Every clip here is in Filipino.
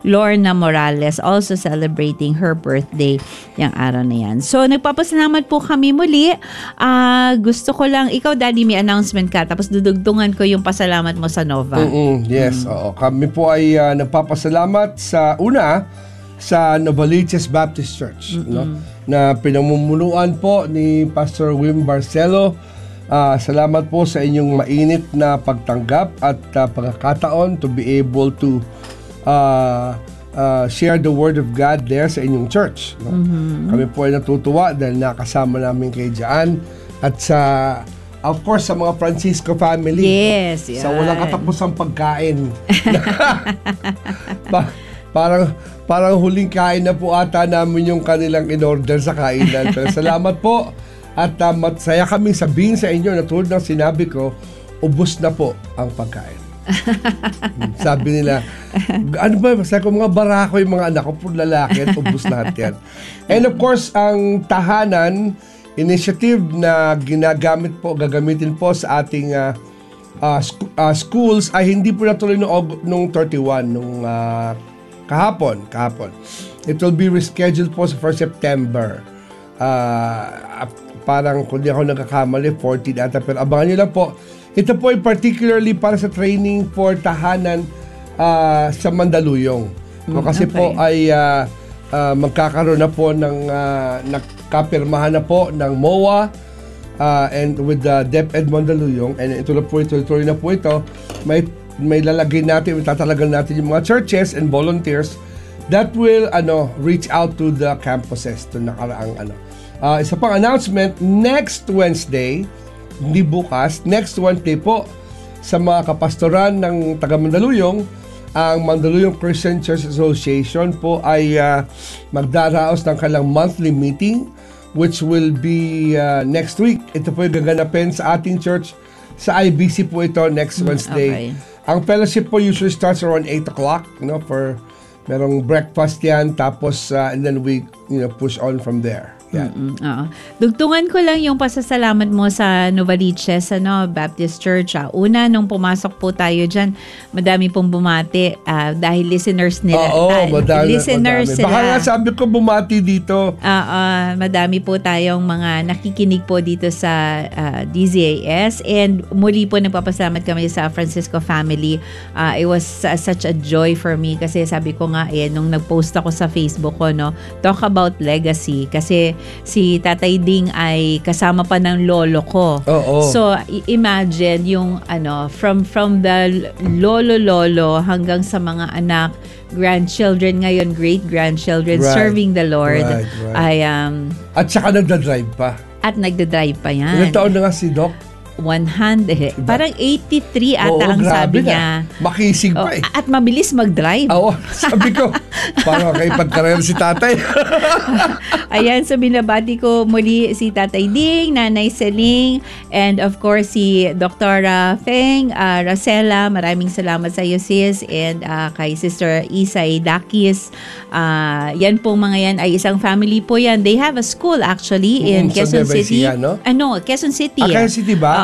Lorna Morales, also celebrating her birthday yung araw na yan. So, nagpapasalamat po kami muli. Gusto ko lang, ikaw, Daddy, may announcement ka, tapos dudugtungan ko yung pasalamat mo sa Nova. Yes, oo. Kami po ay nagpapasalamat sa Novaliches Baptist Church, no? Na pinamumunuan po ni Pastor Wim Barcelo. Salamat po sa inyong mainit na pagtanggap at pagkakataon to be able to share the Word of God there sa inyong church, no? Kami po ay natutuwa dahil nakasama namin kayo dyan at of course, sa mga Francisco family. Yes, yan. Sa walang katapusang pagkain. Parang huling kain na po ata namin yung kanilang in-order sa kainan. Pero salamat po. At masaya kaming sabihin sa inyo na tulad ng sinabi ko, ubos na po ang pagkain. Sabi nila, ano ba? Sabi ko, mga barako yung mga anak ko, puro lalaki at ubos lahat yan. And of course, ang tahanan initiative na gagamitin po sa ating schools ay hindi po natuloy nung 31, nung kahapon. It will be rescheduled po sa 1st September. Parang kung di ako nagkakamali, 14 ata. Pero abangan nyo lang po. Ito po ay particularly para sa training for tahanan sa Mandaluyong. Kasi po ay magkakaroon na po ng nakapirmahan na po ng MOA and with the DepEd Mandaluyong. And ituloy na po ito. May lalagay natin, tatalagan natin yung mga churches and volunteers that will reach out to the campuses to nakaraang isa pang announcement, next Wednesday, hindi bukas, next Wednesday po sa mga kapastoran ng taga Mandaluyong, ang Mandaluyong Christian Church Association po ay magdaraos ng kanilang monthly meeting which will be next week. Ito po yung gaganapin sa ating church sa IBC po ito next Wednesday. Okay. Ang fellowship po usually starts around 8 o'clock, merong breakfast yan, tapos and then we push on from there. Yeah. Dugtungan ko lang yung pasasalamat mo sa Novaliches Baptist Church. Una, nung pumasok po tayo dyan, madami pong bumati dahil listeners nila. Madami. Sila. Baka nga sabi ko bumati dito. Madami po tayong mga nakikinig po dito sa DZAS, and muli po nagpapasalamat kami sa Francisco family. It was such a joy for me kasi sabi ko nga nung nag-post ako sa Facebook ko, talk about legacy, kasi si Tatay Ding ay kasama pa ng lolo ko. So imagine yung from the lolo hanggang sa mga anak, grandchildren ngayon, great-grandchildren, serving the Lord. Right. At saka nagdadrive pa. At nagdadrive pa yan. Ilang taon na nga si Doc? 100. Diba? Parang 83 ata ang sabi niya. Makisig pa At mabilis mag-drive. Sabi ko, parang kayo pagkarera si tatay. Ayan, so binabati ko muli si Tatay Ding, Nanay Seling, and of course si Dr. Feng Racela. Maraming salamat sa iyo, sis, and kay Sister Isay Dakis. Yan po mga yan ay isang family po yan. They have a school actually in Quezon City. Quezon City. Quezon City ba?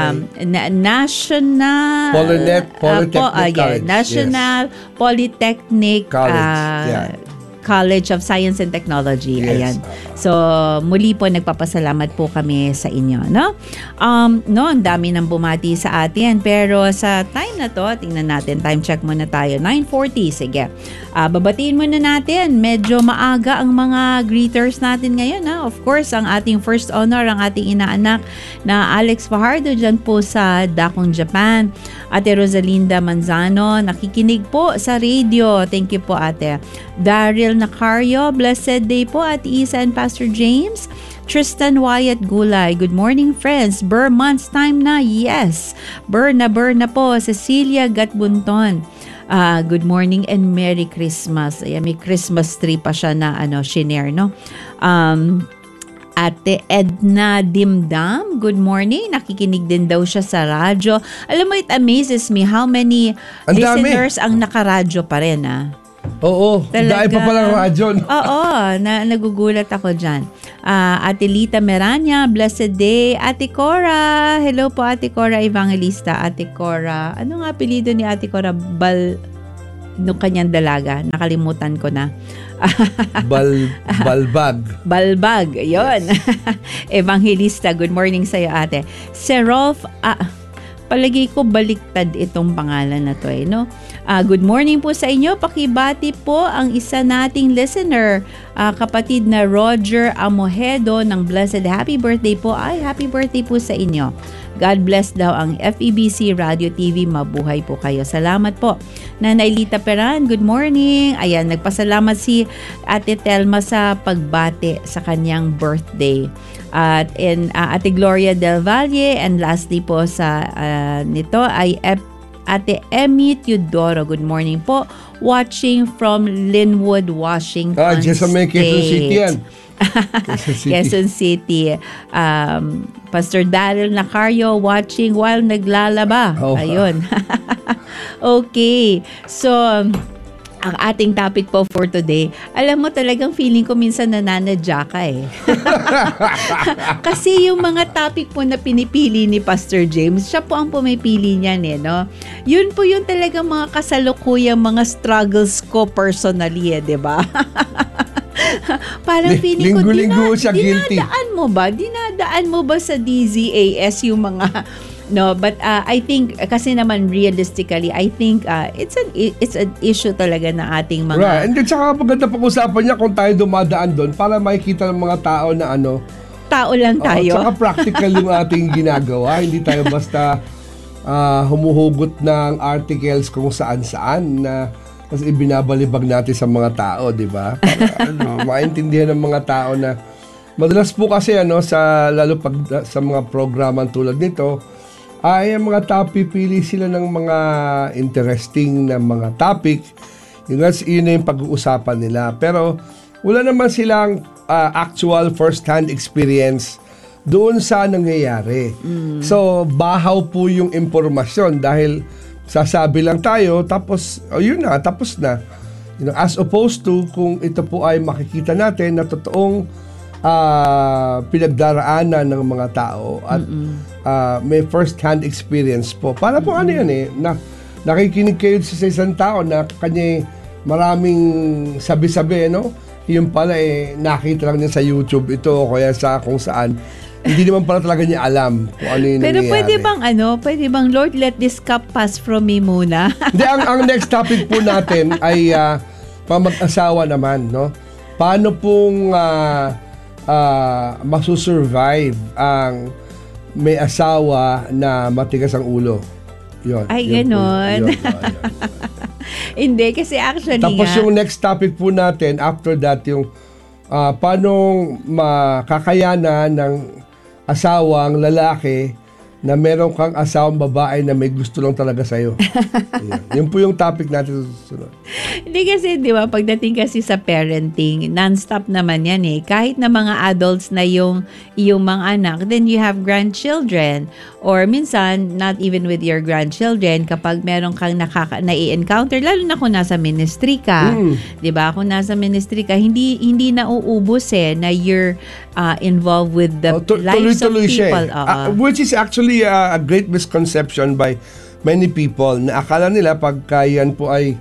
National Polytechnic College. National Polytechnic College of Science and Technology. Yes. Ayan. So, muli po nagpapasalamat po kami sa inyo, ang dami nang bumati sa atin, pero sa time na to, tingnan natin, time check muna tayo, 9:40, sige. Babatiin muna natin, medyo maaga ang mga greeters natin ngayon, Of course, ang ating first honor, ang ating inaanak na Alex Fajardo dyan po sa Dakong, Japan. Ate Rosalinda Manzano, nakikinig po sa radio. Thank you po, ate. Daryl Nacario, blessed day po, Ate Isa and Pastor James. Tristan Wyatt Gulay, good morning friends. Burr month's time na, yes. Burr na po. Cecilia Gatbunton, good morning and Merry Christmas. Ayan, may Christmas tree pa siya na shinare, Ate Edna Dimdam, good morning. Nakikinig din daw siya sa radyo. Alam mo, it amazes me how many listeners ang nakaradyo pa rin, Dahil pa palang radyo. Nagugulat ako dyan. Ate Lita Meranya, blessed day. Ate Cora, hello po Ate Cora Evangelista. Ate Cora, ano nga apelido ni Ate Cora? nung kanyang dalaga. Nakalimutan ko na. Balbag. Balbag, yun. Yes. Evangelista, good morning sa'yo, ate. Serolf, palagi ko baliktad itong pangalan na to no? Good morning po sa inyo. Pakibati po ang isa nating listener, kapatid na Roger Amohedo ng Blessed. Happy birthday po. Ay, happy birthday po sa inyo. God bless daw ang FEBC Radio TV. Mabuhay po kayo. Salamat po. Nanay Lita Peran, good morning. Ayan, nagpasalamat si Ate Telma sa pagbati sa kanyang birthday. At Ate Gloria Del Valle, and lastly po sa nito ay Ate Emmy Teodoro. Good morning po. Watching from Linwood, Washington State. Quezon City yan. Quezon City. Pastor Daryl Nacario watching while naglalaba. Ayun. Okay. So, ang ating topic po for today, alam mo talagang feeling ko minsan nananadya ka Kasi yung mga topic po na pinipili ni Pastor James, siya po ang pumipili niyan no? Yun po yung talagang mga kasalukuyang mga struggles ko personally di ba? Parang feeling ko, dinadaan mo ba sa DZAS yung mga no, but I think kasi naman realistically, I think it's an issue talaga na ating mga right. And then saka maganda pag-usapan niya kung tayo dumadaan doon para makikita ng mga tao na tao lang tayo. Saka practical yung ating ginagawa. Hindi tayo basta humuhugot ng articles kung saan-saan na kasi ibinabalibag natin sa mga tao, di ba? Para maintindihan ng mga tao na madalas po kasi lalo pag sa mga programang tulad nito, ay ang mga tao pipili sila ng mga interesting na mga topic. Yun na yung pag-uusapan nila. Pero wala naman silang actual first-hand experience doon sa nangyayari. So, bahaw po yung impormasyon dahil sasabi lang tayo tapos, yun na, tapos na. As opposed to kung ito po ay makikita natin na totoong pinagdaraanan ng mga tao at may first-hand experience po. Para po nakikinig kayo sa isang tao na kanya maraming sabi-sabi, yung pala nakita lang niya sa YouTube ito o kaya sa kung saan. Hindi naman pala talaga niya alam kung ano yung pero nangyayari. Pwede bang Lord, let this cup pass from me muna? Hindi, ang next topic po natin ay mag-asawa naman, Paano pong masusurvive ang may asawa na matigas ang ulo. Yun. Ay, ganon. Hindi, kasi actually tapos yung next topic po natin, after that, yung paano makakayanan ng asawang lalaki na meron kang asawang babae na may gusto lang talaga sa'yo. Yun po yung topic natin sa susunod. Hindi kasi, di ba, pagdating kasi sa parenting, non-stop naman yan Kahit na mga adults na yung mga anak, then you have grandchildren. Or minsan, not even with your grandchildren, kapag meron kang nai-encounter, lalo na kung nasa ministry ka, di ba? Kung nasa ministry ka, hindi nauubos na you're involved with the lives of people. Which is actually a great misconception by many people na akala nila pagka yan po ay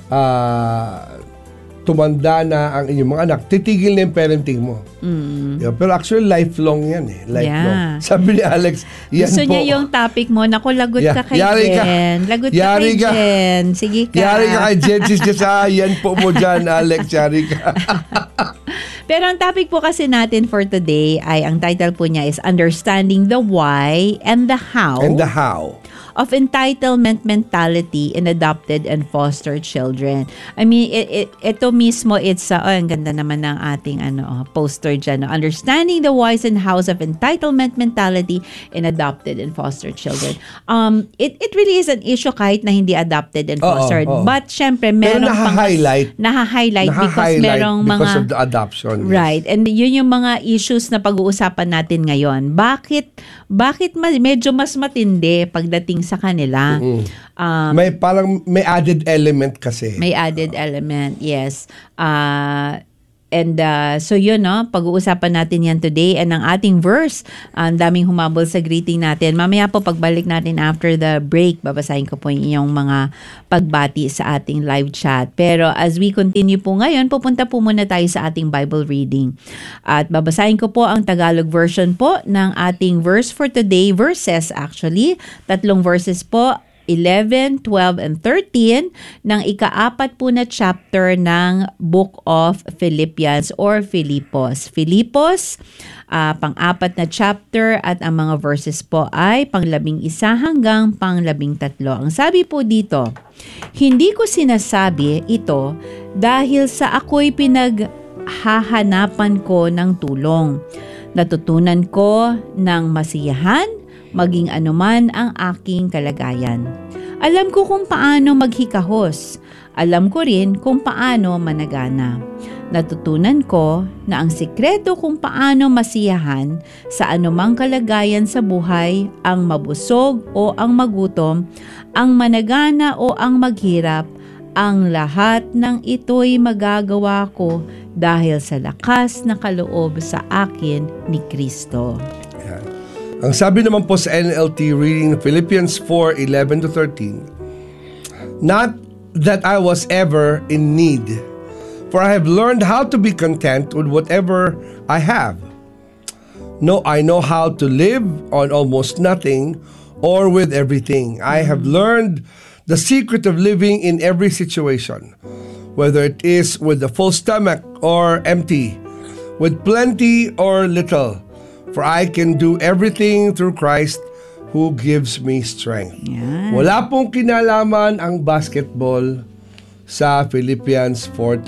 tumanda na ang inyong mga anak, titigil na yung parenting mo. Pero actually, lifelong yan lifelong. Yeah. Sabi ni Alex, yan gusto po. niya yung topic mo, naku, lagot ka kay Jen. Lagot ka kay Jen. Sige ka. Yari ka kay Jen. Yan po mo dyan, Alex. Yari ka. Pero ang topic po kasi natin for today ay, ang title po niya is Understanding the Why and the How. Of entitlement mentality in adopted and foster children. I mean, ito mismo, it's, ang ganda naman ng ating poster dyan. Understanding the whys and hows of entitlement mentality in adopted and foster children. It really is an issue kahit na hindi adopted and fostered. But syempre, meron naha-highlight because merong because mga of the adoption. Right. Yes. And yun yung mga issues na pag-uusapan natin ngayon. Bakit medyo mas matindi pagdating sa kanila? May added element kasi. May added element, yes. And so yun, no? Pag-uusapan natin yan today. And ang ating verse, ang daming humabol sa greeting natin. Mamaya po, pagbalik natin after the break, babasahin ko po yung inyong mga pagbati sa ating live chat. Pero as we continue po ngayon, pupunta po muna tayo sa ating Bible reading. At babasahin ko po ang Tagalog version po ng ating verse for today. Verses actually. 3 verses po. 11, 12, and 13 ng ika-4 po na chapter ng Book of Philippians or Filipos. Filipos, pang-4 na chapter at ang mga verses po ay pang-11 hanggang pang-13. Ang sabi po dito, hindi ko sinasabi ito dahil sa ako'y pinaghahanapan ko ng tulong. Natutunan ko ng masiyahan maging anuman ang aking kalagayan. Alam ko kung paano maghikahos. Alam ko rin kung paano managana. Natutunan ko na ang sikreto kung paano masiyahan sa anumang kalagayan sa buhay, ang mabusog o ang magutom, ang managana o ang maghirap, ang lahat ng ito'y magagawa ko dahil sa lakas na kaloob sa akin ni Kristo. Ang sabi naman po sa NLT reading Philippians 4:11-13, not that I was ever in need, for I have learned how to be content with whatever I have. No, I know how to live on almost nothing or with everything. I have learned the secret of living in every situation, whether it is with a full stomach or empty, with plenty or little. For I can do everything through Christ who gives me strength. Yan. Wala pong kinalaman ang basketball sa Philippians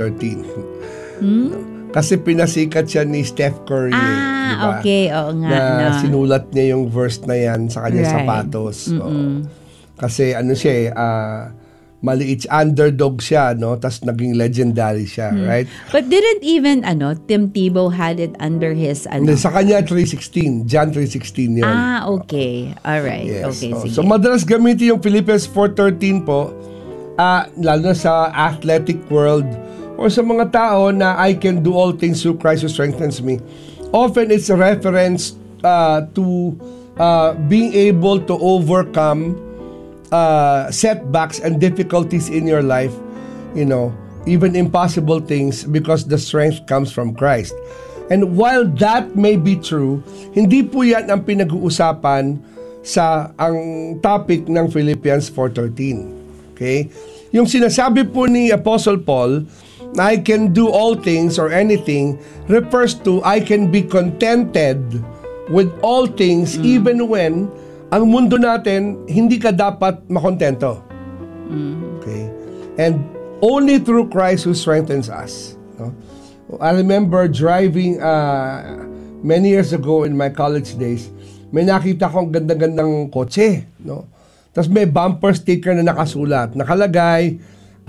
4:13. Kasi pinasikat siya ni Steph Curry. Diba? Okay. Oo nga. Na sinulat niya yung verse na yan sa kanyang sapatos. Kasi ano siya maliit, underdog siya, no? Tas naging legendary siya, right? But didn't even, Tim Tebow had it under his, Sa kanya, 3:16. John 3:16 yun. Okay. Alright. Yes. Okay, sige. So, madalas gamitin yung Philippians 4:13 po, lalo na sa athletic world or sa mga tao na I can do all things through Christ who strengthens me. Often, it's a reference to being able to overcome setbacks and difficulties in your life, even impossible things, because the strength comes from Christ. And while that may be true, hindi po yan ang pinag-uusapan sa ang topic ng Philippians 4:13. Okay? Yung sinasabi po ni Apostle Paul, I can do all things or anything, refers to I can be contented with all things even when ang mundo natin, hindi ka dapat makontento. Okay? And only through Christ who strengthens us. No? I remember driving many years ago in my college days, may nakita akong ganda-gandang kotse. No? Tapos may bumper sticker na nakasulat. Nakalagay,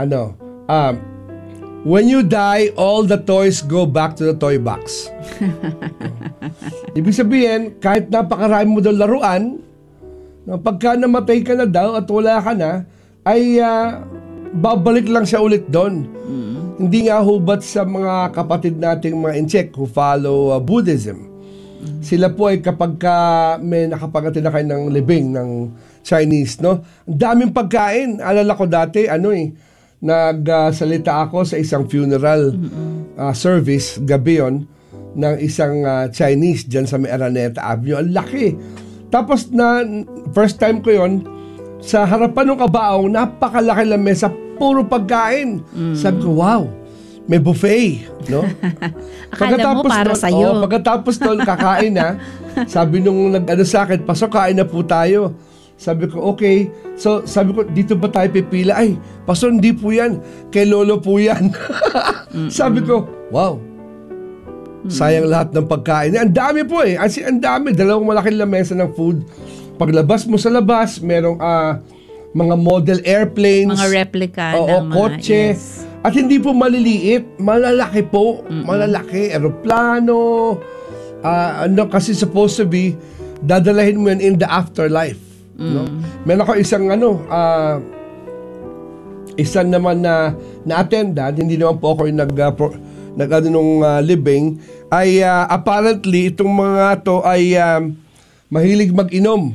when you die, all the toys go back to the toy box. Ibig sabihin, kahit napakarami mo daw laruan, pagka namatay ka na daw at wala ka na, ay babalik lang siya ulit doon. Hindi nga hubat sa mga kapatid nating mga Incheck who follow Buddhism. Sila po ay kapag may nakapagati na kayo ng libing ng Chinese, no? Ang daming pagkain. Alala ko dati, nagsalita ako sa isang funeral service, gabi yun, ng isang Chinese dyan sa may Araneta Avenue. Ang laki. Tapos first time ko yon sa harapan ng kabaong, napakalaki lang mesa, puro pagkain. Sabi ko, wow, may buffet, no? Akala mo para sa'yo. Pagkatapos doon, kakain na. Sabi nung sa akin, pasok, kain na po tayo. Sabi ko, okay. So, sabi ko, dito ba tayo pipila? Ay, pastor, hindi po yan. Kay lolo po yan. Sabi ko, wow. Sayang lahat ng pagkain. Ang dami po eh. Ang dami. Dalawang malaking lamesa ng food. Paglabas mo sa labas, merong mga model airplanes. Mga replica ng mga kotse. Yes. At hindi po maliliit. Malalaki po. Malalaki. Aeroplano. Kasi supposed to be, dadalahin mo yan in the afterlife. No? Meron ako isang isang naman na attendant, hindi naman po ako yung libing, ay apparently itong mga to ay mahilig mag-inom.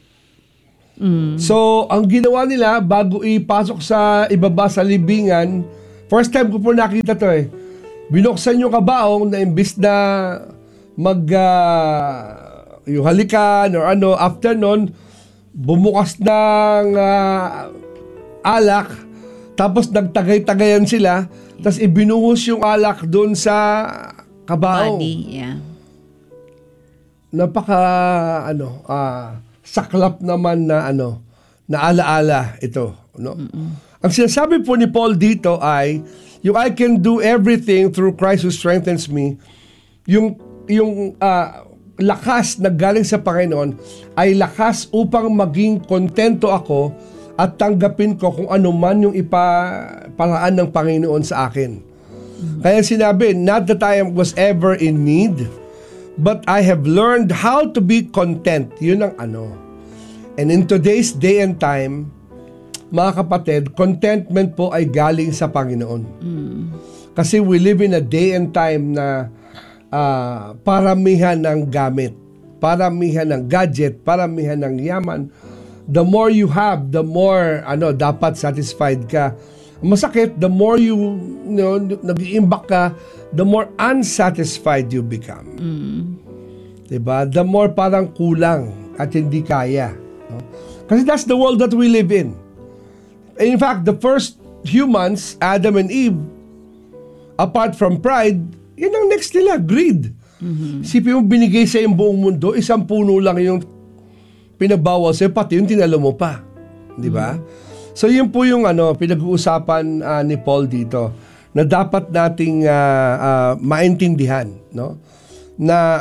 So, ang ginawa nila bago ipasok sa ibaba sa libingan, first time ko po nakita to binuksan yung kabaong na imbis na yung halikan or after nun, bumukas ng alak, tapos nagtagay-tagayan sila, tapos ibinuhos yung alak doon sa kabaong. Body, yeah. Napaka saklap naman na na alaala ito, no? Ang sinasabi po ni Paul dito ay yung I can do everything through Christ who strengthens me. Yung lakas na galing sa Panginoon ay lakas upang maging kontento ako at tanggapin ko kung ano man yung ipaparaan ng Panginoon sa akin. Kaya sinabi, not that I was ever in need, but I have learned how to be content. Yun ang And in today's day and time, mga kapatid, contentment po ay galing sa Panginoon. Kasi we live in a day and time na paramihan ng gamit, paramihan ng gadget, paramihan ng yaman. The more you have, the more dapat satisfied ka. Masakit, the more nag-iimbak ka, the more unsatisfied you become. Diba? The more parang kulang at hindi kaya. No? Kasi that's the world that we live in. In fact, the first humans, Adam and Eve, apart from pride, yun ang next nila, greed. Sipin mo, binigay sa yung buong mundo, isang puno lang yung pinabawal sa'yo, pati yung tinalo mo pa. Di ba? So yun po yung pinag-uusapan ni Paul dito na dapat nating maintindihan, no? Na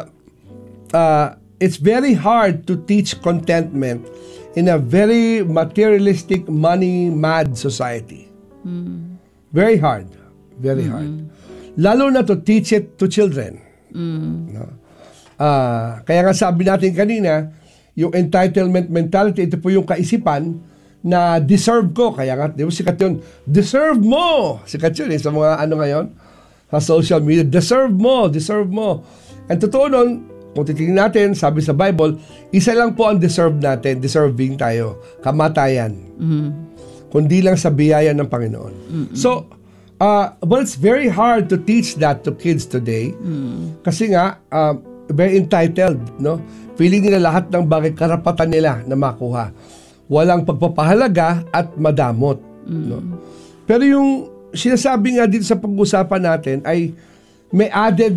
it's very hard to teach contentment in a very materialistic, money-mad society. Very hard. Very hard. Lalo na to teach it to children. No? Kaya nga sabi natin kanina, yung entitlement mentality, ito po yung kaisipan na deserve ko. Kaya nga, di ba sikat yun, deserve mo! Sikat yun sa mga ngayon, sa social media, deserve mo, deserve mo. And totoo nun, kung titingnan natin, sabi sa Bible, isa lang po ang deserve natin, deserving tayo, kamatayan. Kundi lang sa biyaya ng Panginoon. So, but it's very hard to teach that to kids today. Kasi nga, very entitled, no? Feeling nila lahat ng bagay, karapatan nila na makuha. Walang pagpapahalaga at madamot. No? Pero yung sinasabi nga dito sa pag-usapan natin ay may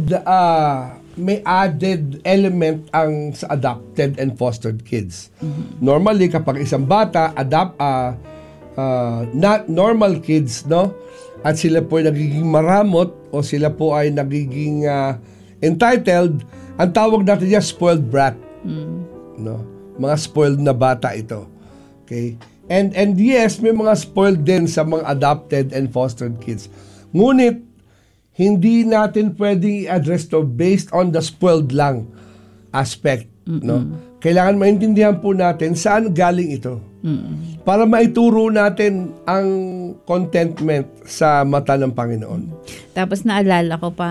added element ang sa adopted and fostered kids. Normally, kapag isang bata, not normal kids, no? At sila po ay nagiging maramot o sila po ay nagiging entitled, ang tawag natin niya spoiled brat. No? Mga spoiled na bata ito. Okay? And yes, may mga spoiled din sa mga adopted and fostered kids. Ngunit, hindi natin pwedeng i-address to based on the spoiled lang aspect. No? Kailangan maintindihan po natin saan galing ito. Para maituro natin ang contentment sa mata ng Panginoon. Tapos naalala ko pa,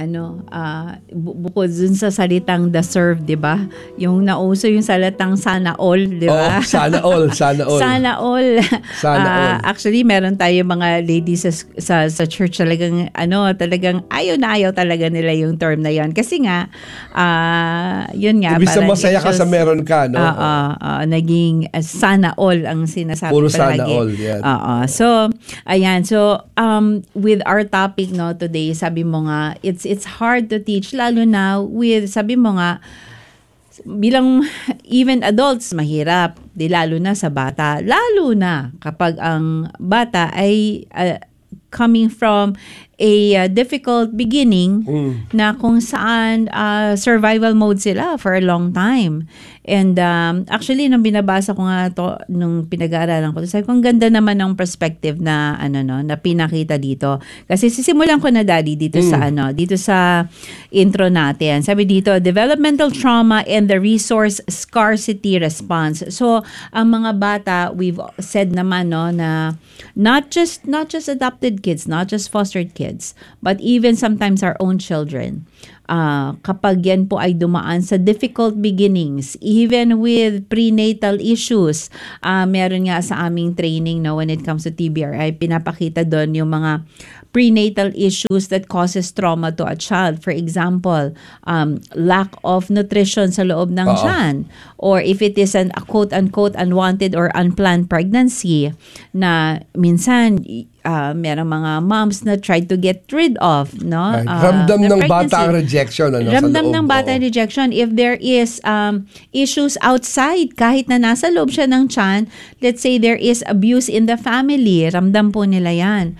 bukod dun sa salitang deserve, di ba? Yung nauso yung salitang sana all, di ba? Oh, sana all, sana all. Sana all. Sana all. Actually, meron tayo mga ladies sa church talagang, talagang ayaw na ayaw talaga nila yung term na yon. Kasi nga, yun nga. Ibig sa masaya ka sa meron ka, no? Naging sana all ang sinasabi. Puro palagi. sana all, yeah. So, ayan. So, with our topic today, sabi mo nga, it's hard to teach, lalo na with, sabi mo nga, bilang even adults, mahirap. Lalo na sa bata. Lalo na kapag ang bata ay coming from a difficult beginning na kung saan survival mode sila for a long time. And actually, nung binabasa ko nga to, nung pinag-aaralan ko, sabi ko, ang ganda naman ng perspective na, na pinakita dito. Kasi sisimulan ko na, Daddy, dito sa intro natin. Sabi dito, developmental trauma and the resource scarcity response. So, ang mga bata, we've said naman, no, na not just adopted kids, not just fostered kids, but even sometimes our own children. Kapag yan po ay dumaan sa difficult beginnings, even with prenatal issues, meron nga sa aming training, no, when it comes to TBRI, pinapakita doon yung mga prenatal issues that causes trauma to a child. For example, lack of nutrition sa loob ng tiyan. Or if it is a quote-unquote unwanted or unplanned pregnancy na minsan merong mga moms na try to get rid of, no? Ramdam ng bata ang rejection. Ramdam ng bata ang rejection. If there is issues outside, kahit na nasa loob siya ng tiyan, let's say there is abuse in the family, ramdam po nila yan.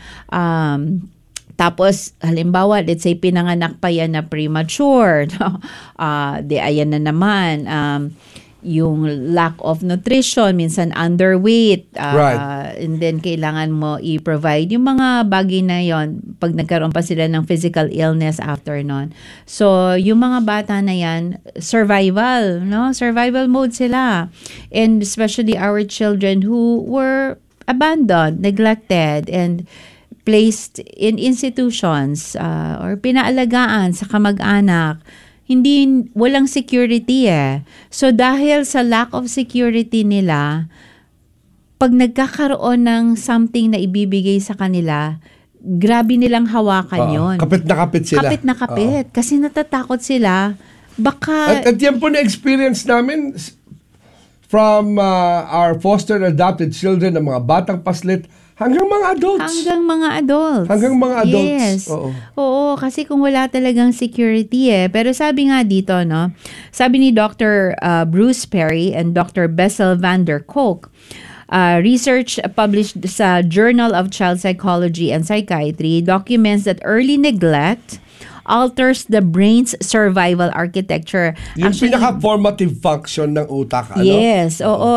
Tapos, halimbawa, let's say pinanganak pa yan na premature. Ayan na naman. Yung lack of nutrition, minsan underweight, and then kailangan mo i-provide yung mga bagay na yon pag nagkaroon pa sila ng physical illness after nun. So, yung mga bata na yan, survival mode sila. And especially our children who were abandoned, neglected, and placed in institutions or pinaalagaan sa kamag-anak. Walang security So dahil sa lack of security nila, pag nagkakaroon ng something na ibibigay sa kanila, grabe nilang hawakan yon. Kapit na kapit sila. Kapit na kapit. Kasi natatakot sila. Baka... At yan po na-experience namin from our foster and adopted children, ng mga batang paslit, hanggang mga adults. Hanggang mga adults. Yes. Oo, kasi kung wala talagang security Pero sabi nga dito, no, sabi ni Dr. Bruce Perry and Dr. Bessel van der Kolk, research published sa Journal of Child Psychology and Psychiatry documents that early neglect alters the brain's survival architecture. Yung pinaka-formative function ng utak. Yes, oo.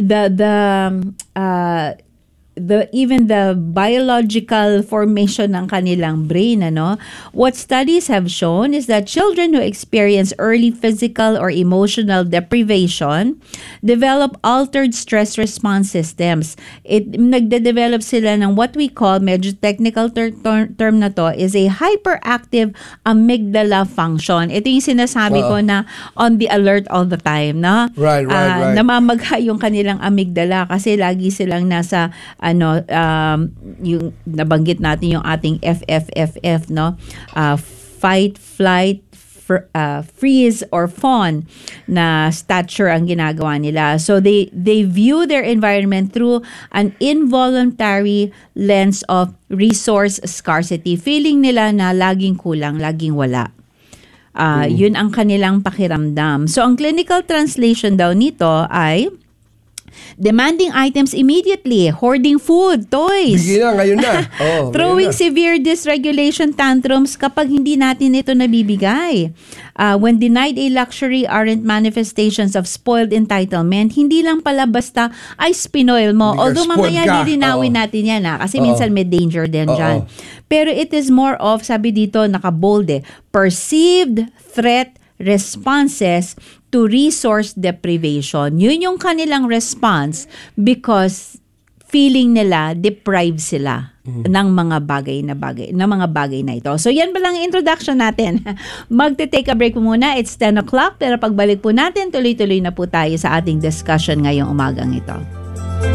Even the biological formation ng kanilang brain, what studies have shown is that children who experience early physical or emotional deprivation develop altered stress response systems. Nagde-develop sila ng what we call, medyo technical term na to, is a hyperactive amygdala function. Ito yung sinasabi ko na on the alert all the time, no? Right. Namamagha yung kanilang amygdala kasi lagi silang nasa yung nabanggit natin yung ating FFFF, no? Fight, flight, freeze or fawn na stature ang ginagawa nila. So they view their environment through an involuntary lens of resource scarcity. Feeling nila na laging kulang, laging wala. Yun ang kanilang pakiramdam. So ang clinical translation daw nito ay demanding items immediately, hoarding food, toys. Bigyan na, ngayon na. Throwing severe dysregulation tantrums kapag hindi natin ito nabibigay. When denied a luxury aren't manifestations of spoiled entitlement, hindi lang pala basta ay spinoil mo. Although mamaya lilinawin natin yan kasi minsan may danger din dyan. Pero it is more of, sabi dito, nakabold perceived threat responses to resource deprivation. Yun yung kanilang response because feeling nila deprived sila ng mga bagay na ito. So yan pa lang ang introduction natin. Magte-take a break muna. It's 10 o'clock pero pagbalik po natin, tuloy-tuloy na po tayo sa ating discussion ngayong umagang ito.